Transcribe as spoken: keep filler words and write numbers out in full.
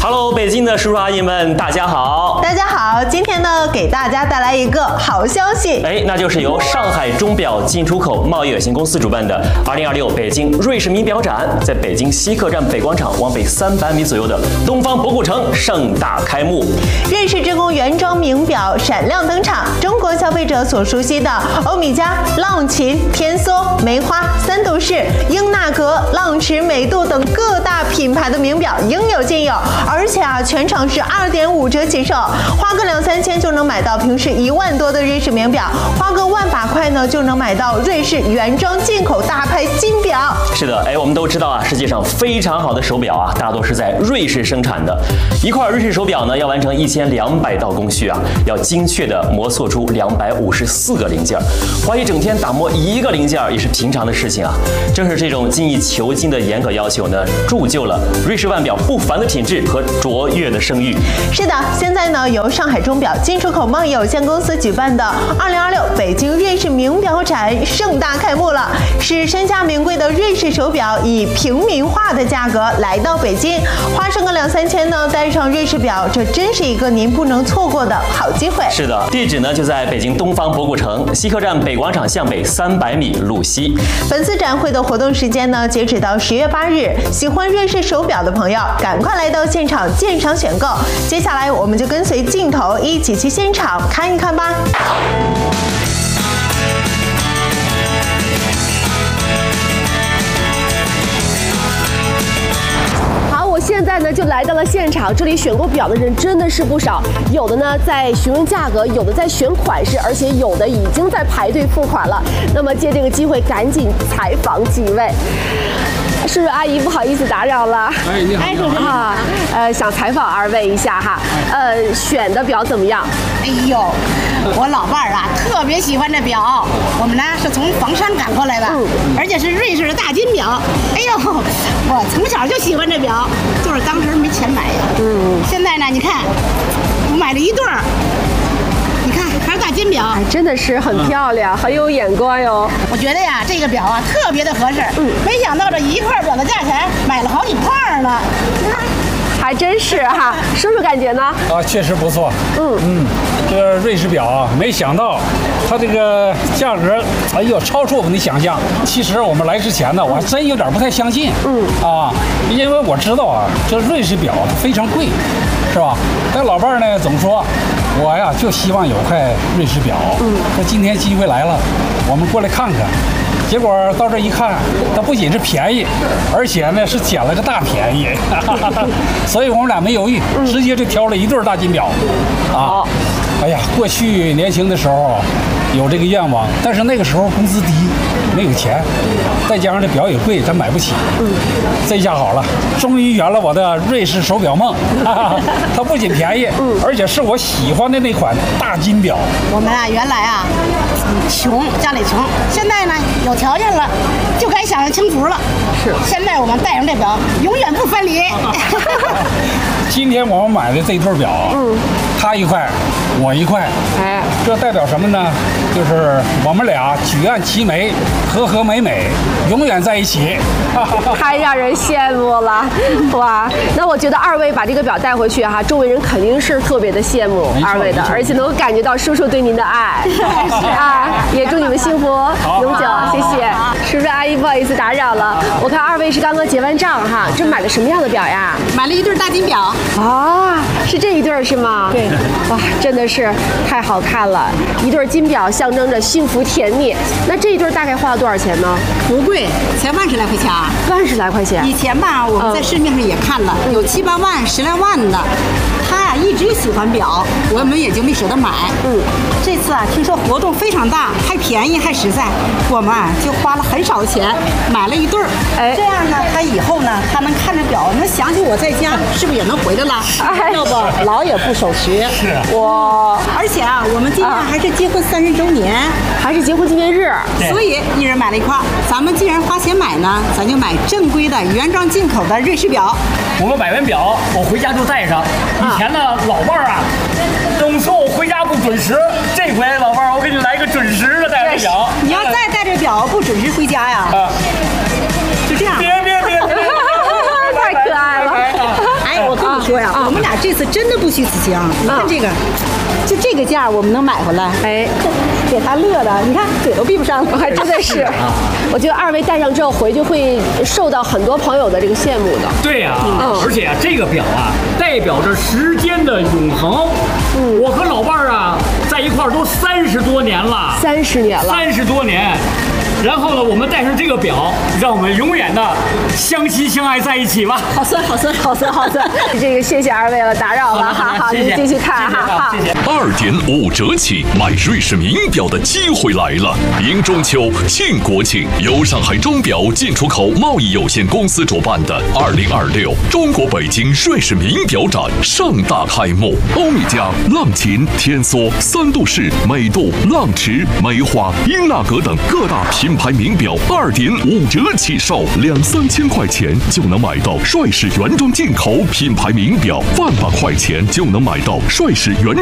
Hello， 北京的叔叔阿姨们，大家好！ 大家好，今天呢，给大家带来一个好消息， 哎，那就是由上海钟表进出口贸易有限公司主办的二零二六北京瑞士名表展，在北京西客站北广场往北三百米左右的东方博古城盛大开幕。 瑞士之光原装名表闪亮登场，中国消费者所熟悉的欧米茄、浪琴、天梭、梅花、三度式、英纳格、浪驰、美度等各大品牌的名表应有尽有。而且啊，全场是二点五折起售，花个两三千就能买到平时一万多的瑞士名表，花个万把块呢就能买到瑞士原装进口大牌金表。 是的，哎，我们都知道啊，世界上非常好的手表啊，大多是在瑞士生产的。一块瑞士手表呢，要完成一千两百道工序啊，要精确的磨塑出两百五十四个零件，花一整天打磨一个零件也是平常的事情啊。正是这种精益求精的严格要求呢，铸就了瑞士腕表不凡的品质和卓越的声誉。 是的，现在呢，由上海钟表进出口贸易有限公司举办的二零二六北京瑞士名表展盛大开幕了，使身价名贵的瑞士手表以平民化的价格来到北京，花上个两三千呢，带上瑞士表，这真是一个您不能错过的好机会。 是的，地址呢就在北京东方博古城西客站北广场向北三百米路西。 本次展会的活动时间呢，截止到十月八日，喜欢瑞士手表的朋友，赶快来到现场鉴赏选购。接下来我们就跟随镜头一起去现场看一看吧。 我现在呢就来到了现场，这里选购表的人真的是不少，有的呢在询问价格，有的在选款式，而且有的已经在排队付款了。那么借这个机会赶紧采访几位。叔叔阿姨，不好意思打扰了。 哎，你好， 哎，叔叔好，呃，想采访二位一下哈，呃，选的表怎么样？ 哎呦，我老伴儿啊特别喜欢这表，我们呢是从房山赶过来的，嗯、而且是瑞士的大金表。哎呦，我从小就喜欢这表，就是当时没钱买呀。嗯，现在呢，你看，我买了一对儿。你看，还是大金表， 哎，真的是很漂亮，嗯、很有眼光哟。 我觉得呀，这个表啊特别的合适。嗯，没想到这一块表的价钱买了好几块呢。 还真是哈，叔叔感觉呢？ 啊，确实不错。嗯嗯，这个瑞士表啊，没想到它这个价格，哎呦，超出我们的想象。其实我们来之前呢，我还真有点不太相信。嗯啊，因为我知道啊，这瑞士表它非常贵，是吧？但老伴儿呢总说，我呀就希望有块瑞士表。嗯，说今天机会来了，我们过来看看。结果到这一看，它不仅是便宜，而且呢是捡了个大便宜，所以我们俩没犹豫，直接就挑了一对大金表。啊，哎呀，过去年轻的时候有这个愿望，但是那个时候工资低，没有钱，再加上这表也贵，咱买不起。嗯，这下好了，终于圆了我的瑞士手表梦。它不仅便宜，嗯，而且是我喜欢的那款大金表。 我们啊，原来啊穷，家里穷，现在呢有条件了，就该享受清福了。是，现在我们戴上这表，永远不分离。 今天我们买的这对表，嗯，他一块，我一块，哎，这代表什么呢？就是我们俩举案齐眉，和和美美，永远在一起。 太让人羡慕了，哇！那我觉得二位把这个表带回去哈，周围人肯定是特别的羡慕二位的，而且能够感觉到叔叔对您的爱。啊，也祝你们幸福永久，谢谢。叔叔阿姨，不好意思打扰了，我看二位是刚刚结完账哈，这买的什么样的表呀？ 买了一对大金表。 啊，是这一对是吗？对。哇，真的是太好看了，一对金表象征着幸福甜蜜。那这一对大概花了多少钱呢？ 不贵，才万十来块钱。 万十来块钱。 以前吧，我们在市面上也看了，嗯、有七八万、十来万的。他呀、啊、一直喜欢表，我们也就没舍得买。嗯，这次啊听说活动非常大，还便宜还实在，我们啊就花了很少的钱买了一对儿。哎，这样呢，他以后呢，他能看着表，能想起我在家，是不是也能回来了？哎、要不老也不守时。 是啊。 我而且啊，我们今年还是结婚三十周年，啊、 还是结婚纪念日， 所以一人买了一块。咱们既然花钱买呢，咱就买正规的原装进口的瑞士表。 我们买完表，我回家就戴上。以前呢，老伴儿啊，总说我回家不准时。这回老伴儿，我给你来个准时的戴着表。 你要再戴着表不准时回家呀？啊，就这样。 别别别别！ 太可爱了。 哎，我跟你说呀， 这次真的不虚此行。你看这个，就这个价我们能买回来， 哎， 给他乐的，你看嘴都闭不上了， 还真的是。我觉得二位戴上之后回去会受到很多朋友的这个羡慕的。 对呀、啊，嗯、而且啊，这个表啊，代表着时间的永恒。嗯，我和老伴儿啊，在一块儿都三十多年了， 三十年了， 三十多年。然后呢，我们戴上这个表，让我们永远的相亲相爱在一起吧。 好酸，好酸，好酸，好酸。这个谢谢二位了，打扰了，好好，你继续看哈，好。 二点五折起买瑞士名表的机会来了！迎中秋庆国庆，由上海钟表进出口贸易有限公司主办的二零二六中国北京瑞士名表展盛大开幕。欧米茄、浪琴、天梭、三度式、美度、浪驰、梅花、英纳格等各大品牌名表二点五折起售，两三千块钱就能买到瑞士原装进口品牌名表，万把块钱就能买到瑞士原